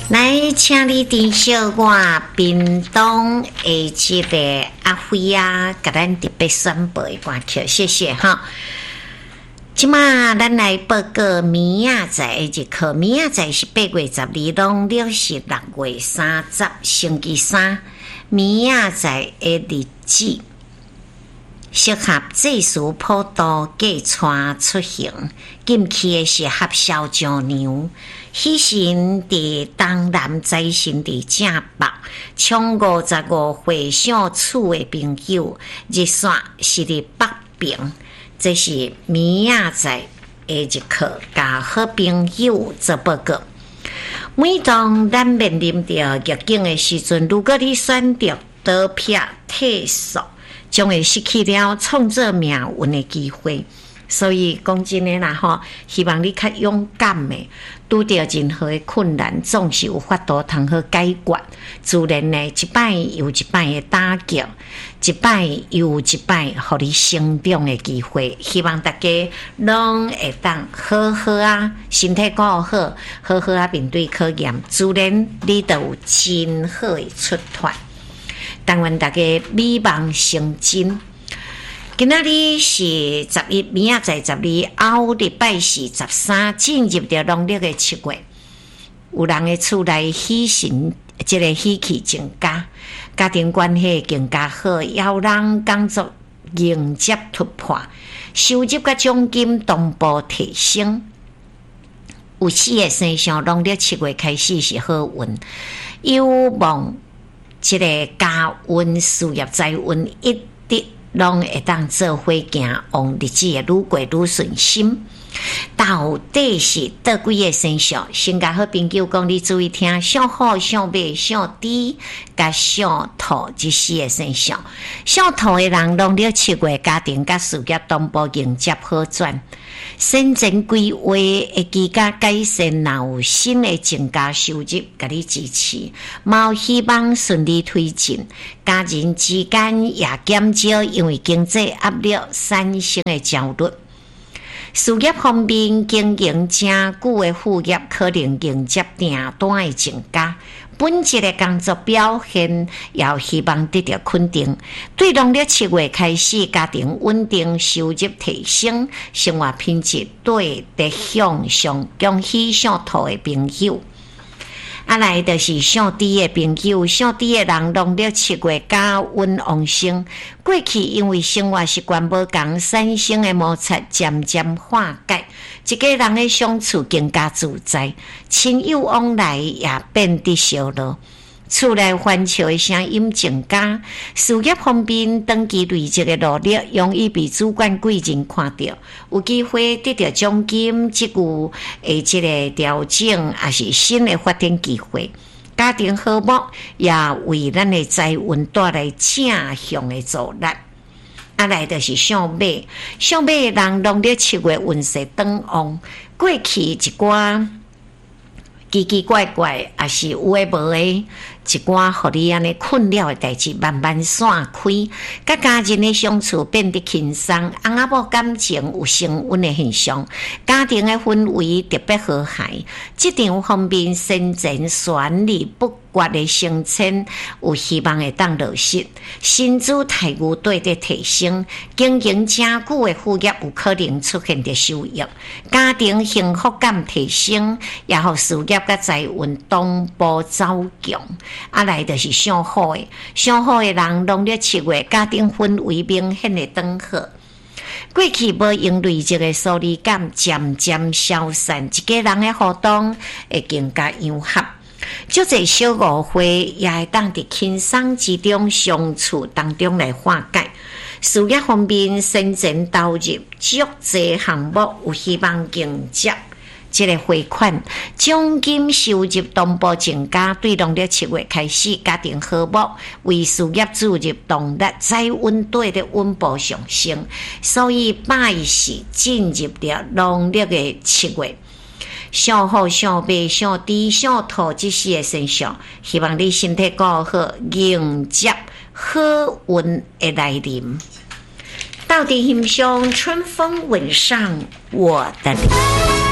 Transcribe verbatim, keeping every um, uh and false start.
来，请你珍惜我屏东的这个阿辉啊，给咱特别宣布一歌曲，谢谢哈。即马咱来报告明仔载的日课，明仔载是八月十二，农历是六月三十，星期三。明仔载的日子适合祭祀普渡驾车出行，禁忌的是合烧酒娘。喜神伫东南，财神伫正北。从五十五岁上厝的朋友，日线是伫北平。这是明仔载的日课，甲好朋友做报告。每当咱面临着逆境的时阵，如果你选择倒撇退缩，将会失去了创造命运的机会。所以讲真的啦吼，希望你较勇敢的，拄着任何的困难，总是有法度通好解决。自然呢，一摆又一摆的打击，一摆又一摆，互你成长的机会。希望大家拢会当好好啊，身体顾好，好好啊面对考验，自然你就有真好的出团。但愿大家美梦成真。今仔日是十一，明仔载十二，后礼拜是十三，进入到农历的七月。有人的厝内喜神，这个喜气增加，家庭关系更加好，邀人工作迎接突破，收入甲奖金同步提升。有四个生肖农历七月开始是好运，有望这个家运、事业、财运一直拢会当做伙行，往日子会愈过愈顺心。到底是倒几个生肖？先甲好朋友讲，你注意听：属虎、属马、属猪、甲属兔这四个生肖。属兔的人，农历七月家庭甲事业同步迎接好转，先前规划会期间改善，若有新的增加收入，甲你支持，嘛希望顺利推进。家人之间也减少因为经济压力产生的焦虑。事业方面，经营正久的副业可能迎接订单的增加，本职的工作表现也希望得到肯定。对农历七月开始，家庭稳定，收入提升，生活品质对得向上。恭喜属兔的朋友！啊，来就是属猪的朋友，属猪的人农历七月家运旺盛。过去因为生活习惯无同，产生的摩擦渐渐化解，一家人的相处更加自在，亲友往来也变得少了。厝内欢笑的声音增加，事业方面长期累积的努力，容易被主管贵人看到，有机会得到奖金、职务的这个调整，也是新的发展机会。家庭和睦也为咱的财运带来正向的助力。啊，来就是属马，属马的人农历七月运势转旺，过去一寡奇奇怪怪，也是有诶无诶，一寡互你安尼困扰诶代志慢慢散开，甲家人诶相处变得轻松，翁仔某感情有升温诶现象，家庭诶氛围特别和谐。职场方面，先前旋利不决诶升迁，有希望会当落实，薪资待遇对得提升，经营正久诶副业有可能出现着收益，家庭幸福感提升，也互事业甲财运同步走强。啊，来就是属虎的，属虎的人农历七月家庭氛围明显的转好。过去无用累积的疏离感渐渐消散，一家人的互动会更加融合。足侪小误会也会当伫轻松之中相处当中来化解。事业方面，先前投入足侪项目有希望迎接这个汇款，奖金收入同步增加。对农历七月开始，家庭和睦，为事业注入动力，财运对的稳步上升。所以拜是进入了农历的七月。属虎、属马、属猪、属兔这四个生肖，希望你身体顾好，迎接好运的来临。到底欣赏春风吻上我的脸。